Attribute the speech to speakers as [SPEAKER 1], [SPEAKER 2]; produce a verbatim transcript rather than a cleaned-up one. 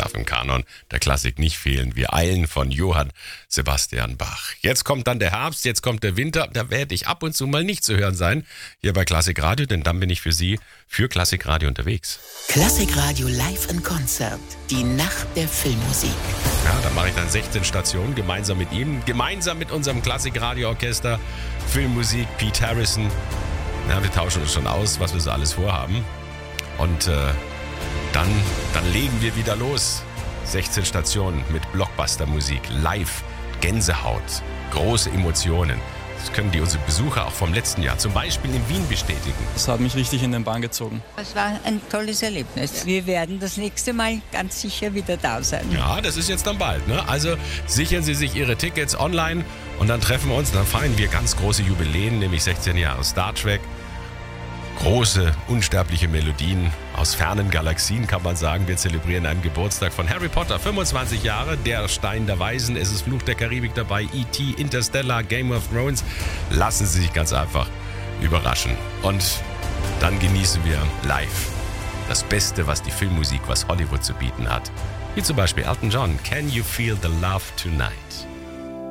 [SPEAKER 1] darf im Kanon der Klassik nicht fehlen. Wir eilen von Johann Sebastian Bach. Jetzt kommt dann der Herbst, jetzt kommt der Winter. Da werde ich ab und zu mal nicht zu hören sein, hier bei Klassikradio, denn dann bin ich für Sie für Klassikradio unterwegs.
[SPEAKER 2] Klassikradio live in Konzert. Die Nacht der Filmmusik.
[SPEAKER 1] Ja, da mache ich dann sechzehn Stationen gemeinsam mit ihm, gemeinsam mit unserem Klassikradio-Orchester, Filmmusik, Pete Harrison. Ja, wir tauschen uns schon aus, was wir so alles vorhaben. Und äh, dann, dann legen wir wieder los. sechzehn Stationen mit Blockbuster-Musik, live, Gänsehaut, große Emotionen. Das können die unsere Besucher auch vom letzten Jahr zum Beispiel in Wien bestätigen.
[SPEAKER 3] Das hat mich richtig in den Bann gezogen.
[SPEAKER 4] Es war ein tolles Erlebnis. Wir werden das nächste Mal ganz sicher wieder da sein.
[SPEAKER 1] Ja, das ist jetzt dann bald, ne? Also sichern Sie sich Ihre Tickets online und dann treffen wir uns und dann feiern wir ganz große Jubiläen, nämlich sechzehn Jahre Star Trek. Große, unsterbliche Melodien aus fernen Galaxien, kann man sagen. Wir zelebrieren einen Geburtstag von Harry Potter, fünfundzwanzig Jahre, Der Stein der Weisen, es ist Fluch der Karibik dabei, E T, Interstellar, Game of Thrones. Lassen Sie sich ganz einfach überraschen. Und dann genießen wir live das Beste, was die Filmmusik, was Hollywood zu bieten hat. Wie zum Beispiel Elton John, Can You Feel the Love Tonight?